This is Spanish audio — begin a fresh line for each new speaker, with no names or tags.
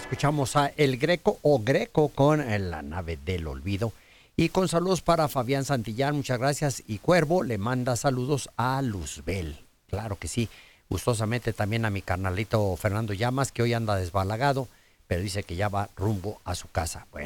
escuchamos a El Greco o Greco con La Nave del Olvido. Y con saludos para Fabián Santillán, muchas gracias. Y Cuervo le manda saludos a Luzbel. Claro que sí. Gustosamente también a mi carnalito Fernando Llamas, que hoy anda desbalagado, pero dice que ya va rumbo a su casa. Bueno.